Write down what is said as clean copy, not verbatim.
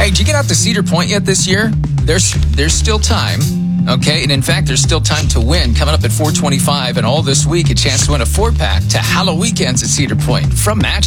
Hey, did you get out to Cedar Point yet this year? There's still time. Okay, and in fact, there's still time to win. Coming up at 4:25, and all this week, a chance to win a 4-pack to Halloween Weekends at Cedar Point from Match.